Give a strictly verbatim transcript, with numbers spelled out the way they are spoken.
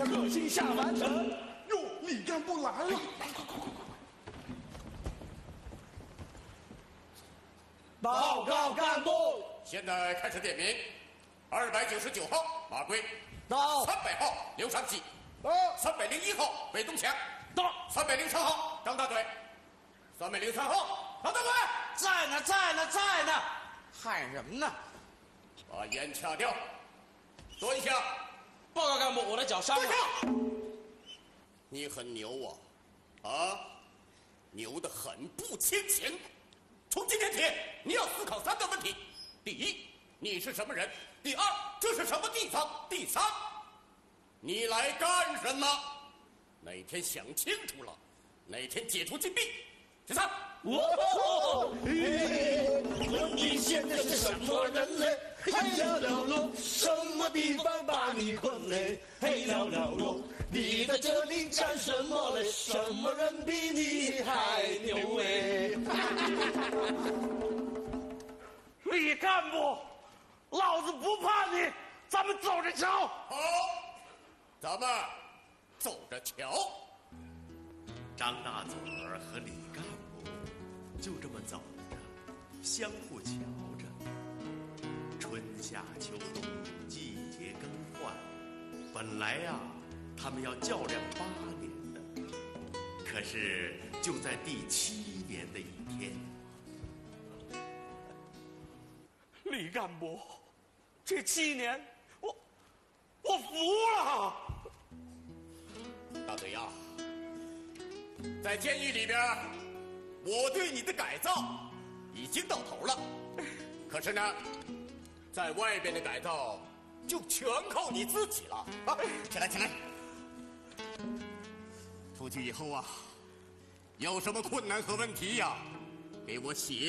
克星下凡尘。哟，李干部来了！报告干部， 现在开始点名。二百九十九号马贵到； 三百号刘长喜到； 三百零一号韦东强到； 三百零三号张大嘴；三百零三号张大嘴。 在呢，在呢，在呢，喊什么呢？ 把烟掐掉，蹲下。 报告干部，我的脚伤了。 你很牛啊，啊，牛得很不清醒。从今天起，你要思考三个问题：第一，你是什么人；第二，这是什么地方；第三，你来干什么？哪天想清楚了，哪天解除禁闭。第三， 哦，你现在是什么人嘞？嘿了了喽，什么地方把你困嘞？嘿了了喽，你在这里干什么嘞？什么人比你还牛嘞？李干部，老子不怕你，咱们走着瞧。 好，咱们走着瞧。 张大嘴儿和李干部就这么走着，相互瞧着。春夏秋冬，季节更换。本来呀、啊，他们要较量八年的，可是就在第七年的一天， 李干部，这七年，我我服了。 大嘴呀，在监狱里边，我对你的改造已经到头了。可是呢，在外边的改造就全靠你自己了。啊，起来，起来！出去以后啊，有什么困难和问题呀，给我写。